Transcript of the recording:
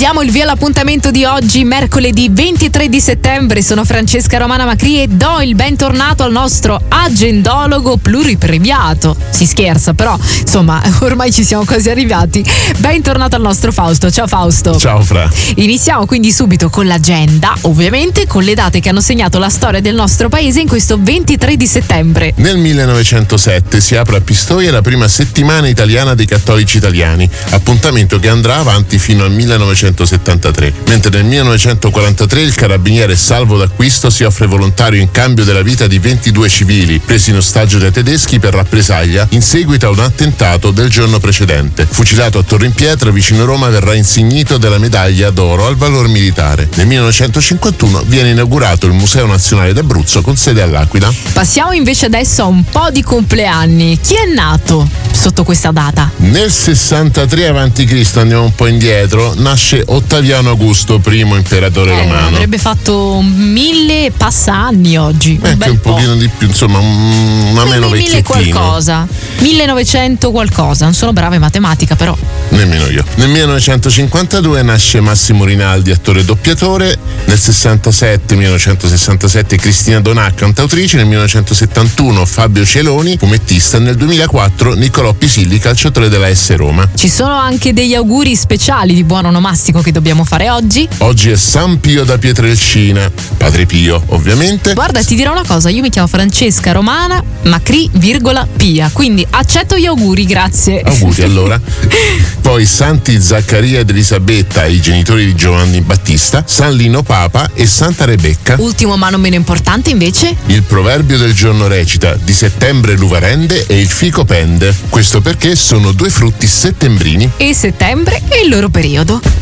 Diamo il via all'appuntamento di oggi, mercoledì 23 di settembre. Sono Francesca Romana Macri e do il bentornato al nostro agendologo pluripremiato. Si scherza, però insomma ormai ci siamo quasi arrivati. Bentornato al nostro Fausto. Ciao Fausto. Ciao Fra. Iniziamo quindi subito con l'agenda, ovviamente con le date che hanno segnato la storia del nostro paese in questo 23 di settembre. Nel 1907 si apre a Pistoia la prima settimana italiana dei cattolici italiani, appuntamento che andrà avanti fino al 1973, mentre nel 1943 il carabiniere Salvo d'Acquisto si offre volontario in cambio della vita di 22 civili presi in ostaggio dai tedeschi per rappresaglia in seguito a un attentato del giorno precedente. Fucilato a Torre in Pietra vicino Roma, verrà insignito della medaglia d'oro al valor militare. Nel 1951 viene inaugurato il Museo Nazionale d'Abruzzo con sede all'Aquila. Passiamo invece adesso a un po' di compleanni. Chi è nato sotto questa data? Nel 63 a.C., andiamo un po' indietro, nasce Ottaviano Augusto, primo imperatore romano. Avrebbe fatto 1000 passa anni oggi. Anche un pochino di più, insomma, una meno 1000 vecchiettino. qualcosa, 1900 qualcosa, non sono brava in matematica però. Nemmeno io. Nel 1952 nasce Massimo Rinaldi, attore e doppiatore. Nel 1967 Cristina Donà, cantautrice. Nel 1971 Fabio Celoni, fumettista. Nel 2004 Niccolò Pisilli, calciatore della S Roma. Ci sono anche degli auguri speciali di buon onomastico che dobbiamo fare oggi. Oggi è San Pio da Pietrelcina, Padre Pio ovviamente. Guarda, ti dirò una cosa, io mi chiamo Francesca Romana Macri, Pia, quindi accetto gli auguri, grazie. Auguri allora. Poi Santi Zaccaria ed Elisabetta, i genitori di Giovanni Battista, San Lino Papa e Santa Rebecca. Ultimo ma non meno importante invece, il proverbio del giorno recita: di settembre l'uva rende e il fico pende. Questo perché sono due frutti settembrini e settembre è il loro periodo.